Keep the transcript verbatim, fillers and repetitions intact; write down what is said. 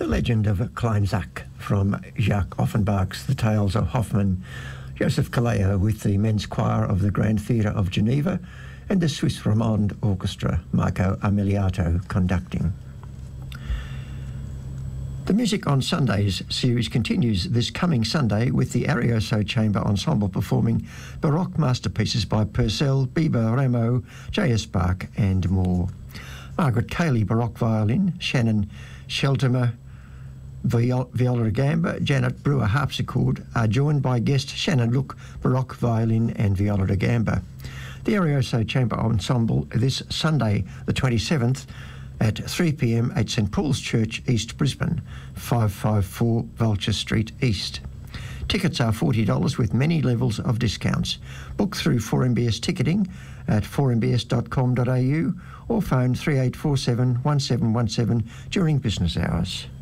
The Legend of Kleinsack from Jacques Offenbach's The Tales of Hoffmann, Joseph Callejo with the Men's Choir of the Grand Theatre of Geneva, and the Swiss Romande Orchestra, Marco Amiliato conducting. The Music on Sundays series continues this coming Sunday with the Arioso Chamber Ensemble performing Baroque masterpieces by Purcell, Bieber, Rameau, J S Bach and more. Margaret Cayley, Baroque violin, Shannon Sheltimer, Viola da Gamba, Janet Brewer harpsichord are joined by guest Shannon Look, Baroque violin and Viola da Gamba. The Arioso Chamber Ensemble this Sunday the twenty-seventh at three p m at St Paul's Church, East Brisbane, five fifty-four Vulture Street East. Tickets are forty dollars with many levels of discounts. Book through four M B S ticketing at four m b s dot com dot a u or phone three eight four seven, one seven one seven during business hours.